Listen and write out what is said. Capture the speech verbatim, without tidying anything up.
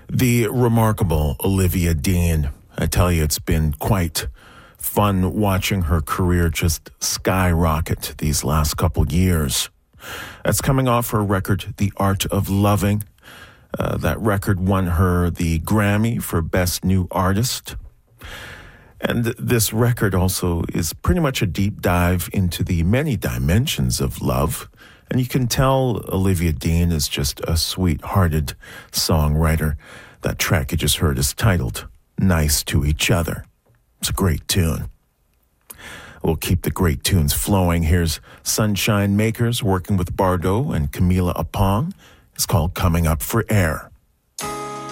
The remarkable Olivia Dean. I tell you, it's been quite fun watching her career just skyrocket these last couple years. That's coming off her record, The Art of Loving. Uh, that record won her the Grammy for Best New Artist. And this record also is pretty much a deep dive into the many dimensions of love. And you can tell Olivia Dean is just a sweet-hearted songwriter. That track you just heard is titled Nice to Each Other. It's a great tune. We'll keep the great tunes flowing. Here's Sunshine Makers working with Bardot and Camila Apong. It's called Coming Up for Air.